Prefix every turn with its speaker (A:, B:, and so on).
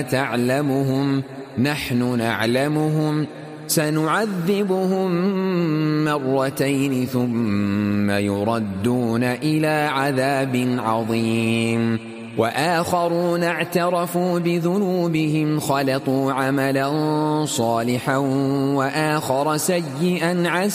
A: تعلمهم نحن نعلمهم سنعذبهم مرتين ثم يردون إلى عذاب عظيم وآخرون اعترفوا بذنوبهم خلطوا عملا صالحا وآخر سيئا عسى